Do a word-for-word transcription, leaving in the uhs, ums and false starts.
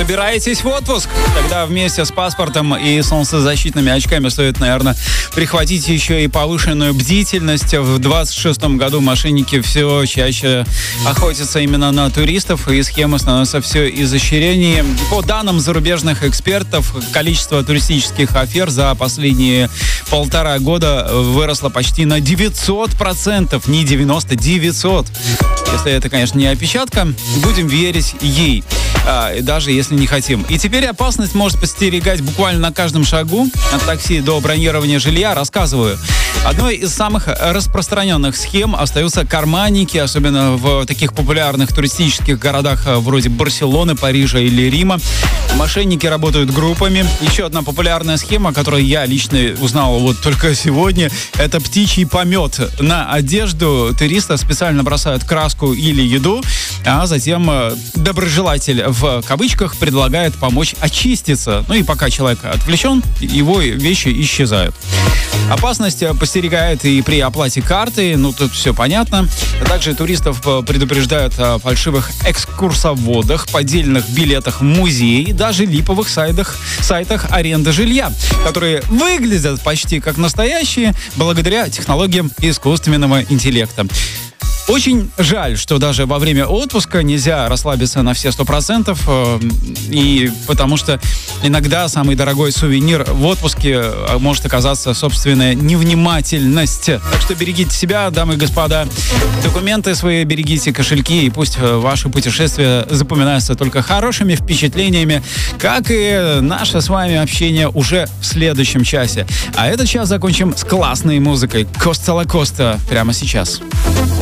Собираетесь в отпуск? Тогда вместе с паспортом и солнцезащитными очками стоит, наверное, прихватить еще и повышенную бдительность. В двадцать шестом году мошенники все чаще охотятся именно на туристов, и схемы становятся все изощреннее. По данным зарубежных экспертов, количество туристических афер за последние полтора года выросло почти на девятьсот процентов. Не девяносто, девятьсот. Если это, конечно, не опечатка, будем верить ей, а, даже если не хотим. И теперь опасность может подстерегать буквально на каждом шагу. От такси до бронирования жилья. Рассказываю. Одной из самых распространенных схем остаются карманники, особенно в таких популярных туристических городах вроде Барселоны, Парижа или Рима. Мошенники работают группами. Еще одна популярная схема, которую я лично узнал вот только сегодня, это птичий помет. На одежду туриста специально бросают краску или еду, а затем доброжелатель в кавычках предлагает помочь очиститься. Ну и пока человек отвлечен, его вещи исчезают. Опасность постерегает и при оплате карты, ну тут все понятно. Также туристов предупреждают о фальшивых экскурсоводах, поддельных билетах в музей, даже липовых сайтах, сайтах аренды жилья, которые выглядят почти как настоящие благодаря технологиям искусственного интеллекта. Очень жаль, что даже во время отпуска нельзя расслабиться на все сто процентов, э, и потому что иногда самый дорогой сувенир в отпуске может оказаться собственная невнимательность. Так что берегите себя, дамы и господа. Документы свои берегите, кошельки, и пусть ваши путешествия запоминаются только хорошими впечатлениями, как и наше с вами общение уже в следующем часе. А этот час закончим с классной музыкой. Коста Ла Коста прямо сейчас.